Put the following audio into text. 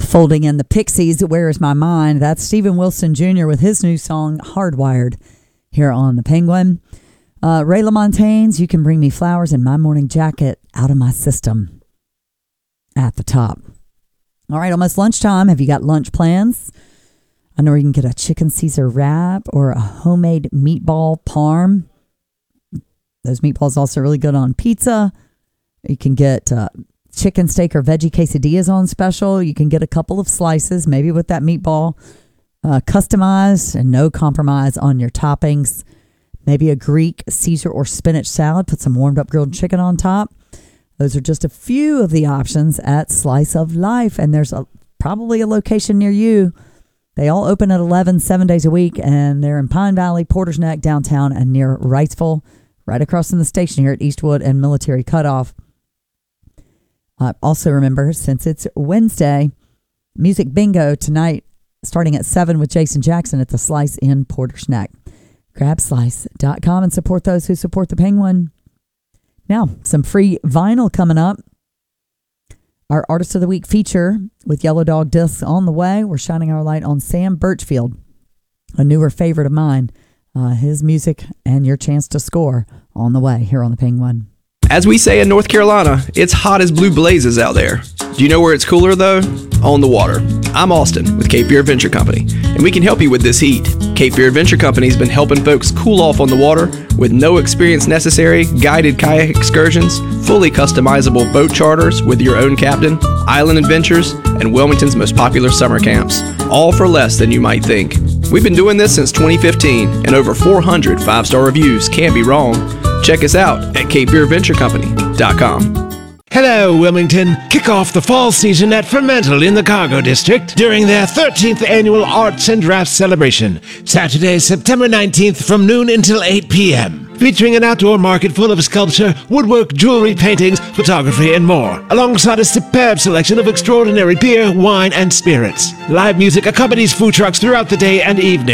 Folding in the Pixies, Where Is My Mind? That's Steven Wilson Jr. with his new song, Hardwired, here on The Penguin. Ray LaMontagne's You Can Bring Me Flowers in My Morning Jacket, Out of My System, at the top. All right, almost lunchtime. Have you got lunch plans? I know you can get a chicken Caesar wrap or a homemade meatball parm. Those meatballs also really good on pizza. You can get chicken steak or veggie quesadillas on special. You can get a couple of slices, maybe with that meatball, customized and no compromise on your toppings. Maybe a Greek Caesar or spinach salad. Put some warmed up grilled chicken on top. Those are just a few of the options at Slice of Life, and there's probably a location near you. They all open at 11, 7 days a week, and they're in Pine Valley, Porter's Neck, downtown, and near Wrightsville, right across from the station here at Eastwood and Military Cutoff. Also remember, since it's Wednesday, Music Bingo tonight, starting at 7 with Jason Jackson at the Slice in Porter's Neck. Grab slice.com and support those who support the Penguin. Now, some free vinyl coming up. Our Artist of the Week feature with Yellow Dog Discs on the way. We're shining our light on Sam Birchfield, a newer favorite of mine. His music and your chance to score on the way here on the Penguin. As we say in North Carolina, it's hot as blue blazes out there. Do you know where it's cooler though? On the water. I'm Austin with Cape Fear Adventure Company, and we can help you with this heat. Cape Fear Adventure Company has been helping folks cool off on the water with no experience necessary, guided kayak excursions, fully customizable boat charters with your own captain, island adventures, and Wilmington's most popular summer camps, all for less than you might think. We've been doing this since 2015, and over 400 5-star reviews can't be wrong. Check us out at CapeFearAdventureCompany.com. Hello, Wilmington. Kick off the fall season at Fermental in the Cargo District during their 13th annual Arts and Drafts celebration, Saturday, September 19th from noon until 8 p.m. Featuring an outdoor market full of sculpture, woodwork, jewelry, paintings, photography, and more, alongside a superb selection of extraordinary beer, wine, and spirits. Live music accompanies food trucks throughout the day and evening.